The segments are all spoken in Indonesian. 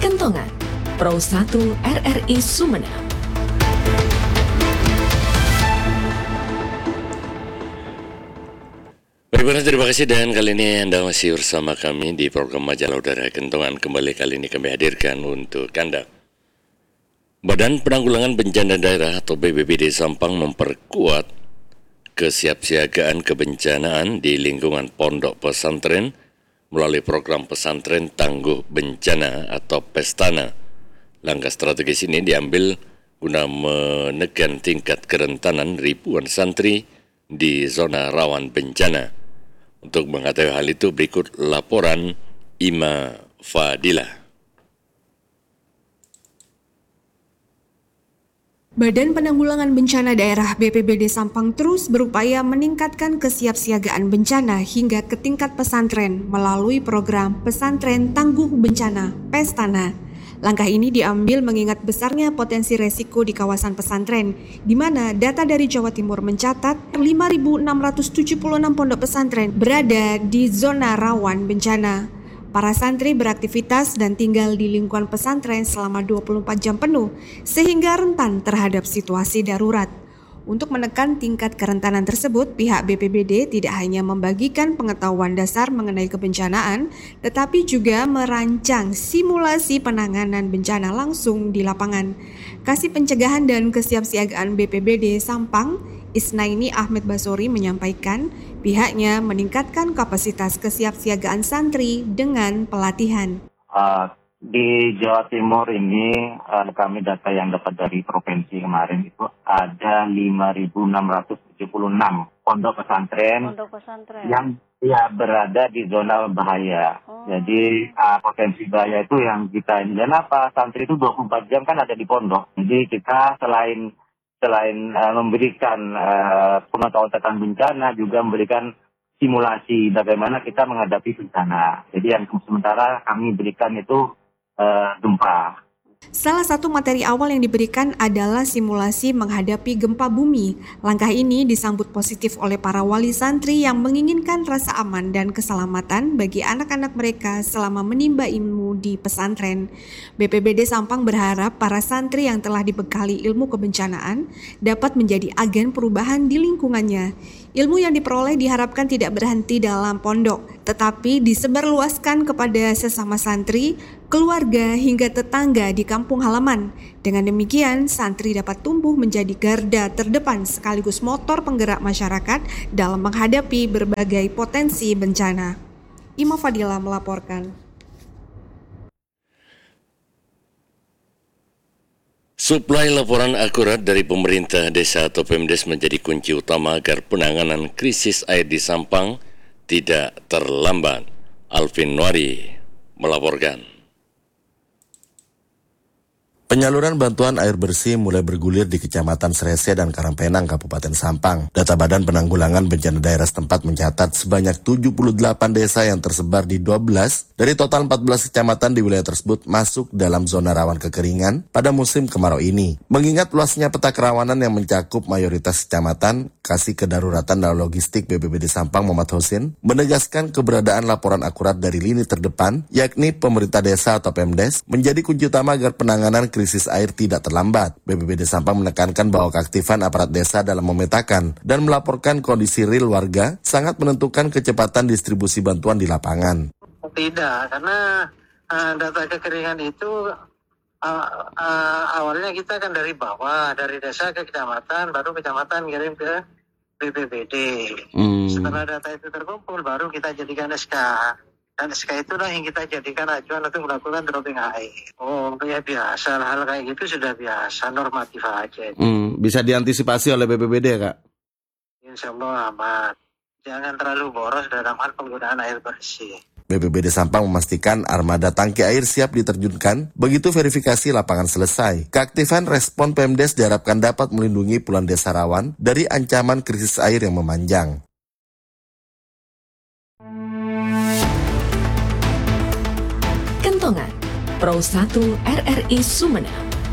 Kentongan, Pro 1 RRI Sumeneb. Baik, terima kasih dan kali ini Anda masih bersama kami di program Majalah Udara Kentongan. Kembali kali ini kami hadirkan untuk Anda. Badan Penanggulangan Bencana Daerah atau BPBD Sampang memperkuat kesiapsiagaan kebencanaan di lingkungan pondok pesantren melalui program pesantren tangguh bencana atau Pestana. Langkah strategis ini diambil guna menekan tingkat kerentanan ribuan santri di zona rawan bencana. Untuk mengetahui hal itu berikut laporan Ima Fadilah. Badan Penanggulangan Bencana Daerah BPBD Sampang terus berupaya meningkatkan kesiapsiagaan bencana hingga ke tingkat pesantren melalui program Pesantren Tangguh Bencana Pestana. Langkah ini diambil mengingat besarnya potensi resiko di kawasan pesantren, di mana data dari Jawa Timur mencatat 5.676 pondok pesantren berada di zona rawan bencana. Para santri beraktivitas dan tinggal di lingkungan pesantren selama 24 jam penuh, sehingga rentan terhadap situasi darurat. Untuk menekan tingkat kerentanan tersebut, pihak BPBD tidak hanya membagikan pengetahuan dasar mengenai kebencanaan, tetapi juga merancang simulasi penanganan bencana langsung di lapangan. Kasih Pencegahan dan Kesiapsiagaan BPBD Sampang, Isnaini Ahmed Basori menyampaikan, pihaknya meningkatkan kapasitas kesiapsiagaan santri dengan pelatihan. Di Jawa Timur ini kami data yang dapat dari provinsi kemarin itu ada 5.676 pondok pesantren yang berada di zona bahaya. Jadi potensi bahaya itu yang kita ini, dan apa, santri itu 24 jam kan ada di pondok. Jadi kita selain memberikan pengetahuan tentang bencana, juga memberikan simulasi bagaimana kita menghadapi bencana. Jadi yang sementara kami berikan itu gempa. Salah satu materi awal yang diberikan adalah simulasi menghadapi gempa bumi. Langkah ini disambut positif oleh para wali santri yang menginginkan rasa aman dan keselamatan bagi anak-anak mereka selama menimba ilmu di pesantren. BPBD Sampang berharap para santri yang telah dibekali ilmu kebencanaan dapat menjadi agen perubahan di lingkungannya. Ilmu yang diperoleh diharapkan tidak berhenti dalam pondok, tetapi disebarluaskan kepada sesama santri, keluarga hingga tetangga di kampung halaman. Dengan demikian, santri dapat tumbuh menjadi garda terdepan sekaligus motor penggerak masyarakat dalam menghadapi berbagai potensi bencana. Ima Fadilah melaporkan. Suplai laporan akurat dari pemerintah desa atau Pemdes menjadi kunci utama agar penanganan krisis air di Sampang tidak terlambat. Alvin Nwari melaporkan. Penyaluran bantuan air bersih mulai bergulir di Kecamatan Srese dan Karangpenang, Kabupaten Sampang. Data Badan Penanggulangan Bencana Daerah setempat mencatat sebanyak 78 desa yang tersebar di 12 dari total 14 kecamatan di wilayah tersebut masuk dalam zona rawan kekeringan pada musim kemarau ini. Mengingat luasnya peta kerawanan yang mencakup mayoritas kecamatan, Kasih Kedaruratan dan Logistik BPBD Sampang Muhammad Husin menegaskan keberadaan laporan akurat dari lini terdepan, yakni pemerintah desa atau Pemdes, menjadi kunci utama agar penanganan krisis air tidak terlambat. BPBD Sampang menekankan bahwa keaktifan aparat desa dalam memetakan dan melaporkan kondisi real warga sangat menentukan kecepatan distribusi bantuan di lapangan. Tidak, karena data kekeringan itu awalnya kita kan dari bawah, dari desa ke kecamatan, baru kecamatan kirim ke BPBD. Setelah data itu terkumpul, baru kita jadikan SK. Dan SK itulah yang kita jadikan acuan untuk melakukan dropping air. Oh ya biasa, hal kayak gitu sudah biasa, normatif aja. Bisa diantisipasi oleh BPBD ya, Kak? Insya Allah aman. Jangan terlalu boros dalam hal penggunaan air bersih. BPBD Sampang memastikan armada tangki air siap diterjunkan begitu verifikasi lapangan selesai. Keaktifan respon Pemdes diharapkan dapat melindungi puluhan desa rawan dari ancaman krisis air yang memanjang. Kentongan, Pro 1 RRI Sumeneb.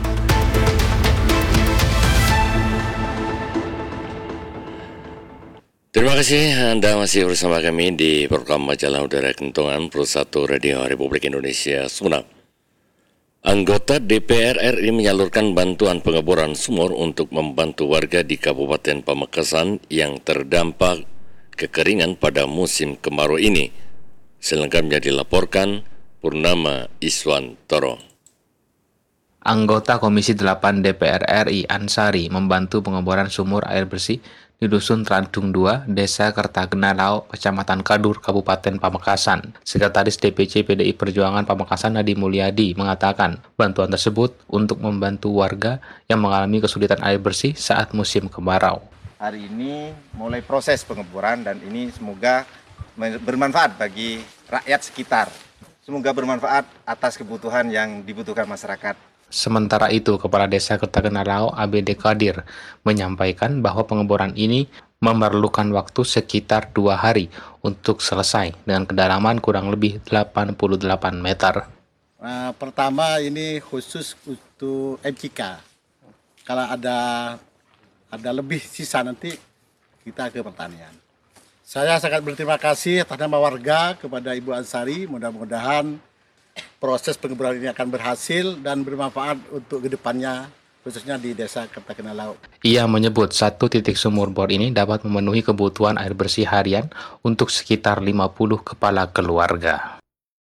Terima kasih Anda masih bersama kami di program Majalah Udara Kentongan Pro 1 Radio Republik Indonesia Sumeneb. Anggota DPR RI menyalurkan bantuan pengeboran sumur untuk membantu warga di Kabupaten Pamekasan yang terdampak kekeringan pada musim kemarau ini. Selengkapnya dilaporkan Purnama Iswantoro. Anggota Komisi 8 DPR RI Ansari membantu pengeboran sumur air bersih di Dusun Trantung 2, Desa Kertagenarau, Kecamatan Kadur, Kabupaten Pamekasan. Sekretaris DPC PDI Perjuangan Pamekasan Nadi Mulyadi mengatakan bantuan tersebut untuk membantu warga yang mengalami kesulitan air bersih saat musim kemarau. Hari ini mulai proses pengeboran dan ini semoga bermanfaat bagi rakyat sekitar. Semoga bermanfaat atas kebutuhan yang dibutuhkan masyarakat. Sementara itu, Kepala Desa Kertagenarau ABD Kadir menyampaikan bahwa pengeboran ini memerlukan waktu sekitar 2 hari untuk selesai dengan kedalaman kurang lebih 88 meter. Pertama ini khusus untuk MCK. Kalau ada lebih sisa nanti kita ke pertanian. Saya sangat berterima kasih atas nama warga kepada Ibu Ansari. Mudah-mudahan proses pengeboran ini akan berhasil dan bermanfaat untuk kedepannya, khususnya di Desa Kertagenarau. Ia menyebut 1 titik sumur bor ini dapat memenuhi kebutuhan air bersih harian untuk sekitar 50 kepala keluarga.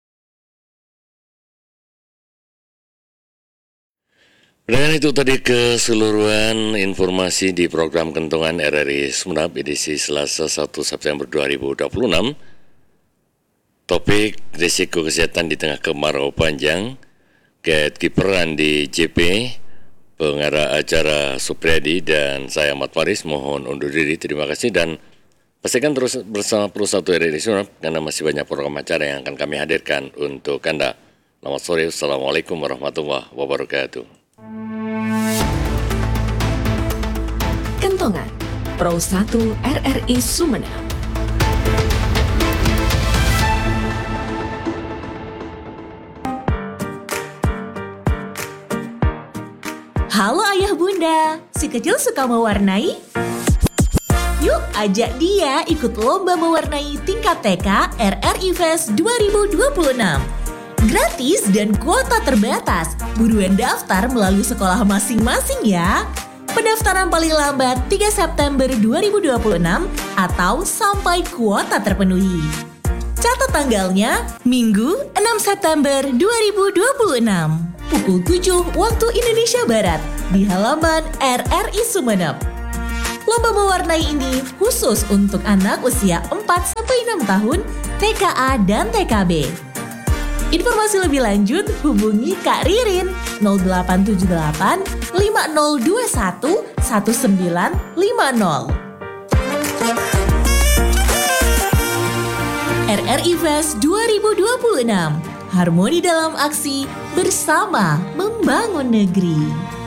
Dengan itu tadi keseluruhan informasi di program Kentongan RRI Sumeneb edisi Selasa 1 September 2026. Topik risiko kesehatan di tengah kemarau panjang, Kate Kiperan di JP, pengarah acara Supriyadi, dan saya Ahmad Faris mohon undur diri. Terima kasih dan pastikan terus bersama Pro 1 RRI Sumeneb karena masih banyak program acara yang akan kami hadirkan untuk Anda. Selamat sore, Assalamualaikum warahmatullahi wabarakatuh. Kentongan Pro 1 RRI Sumeneb. Halo ayah bunda, si kecil suka mewarnai? Yuk ajak dia ikut lomba mewarnai tingkat TK RRI Fest 2026. Gratis dan kuota terbatas, buruan daftar melalui sekolah masing-masing ya. Pendaftaran paling lambat 3 September 2026 atau sampai kuota terpenuhi. Catat tanggalnya, Minggu 6 September 2026. Pukul 7 waktu Indonesia Barat di halaman RRI Sumeneb. Lomba mewarnai ini khusus untuk anak usia 4-6 tahun, TKA dan TKB. Informasi lebih lanjut hubungi Kak Ririn 0878 5021 1950. RRI Fest 2026, harmoni dalam aksi bersama membangun negeri.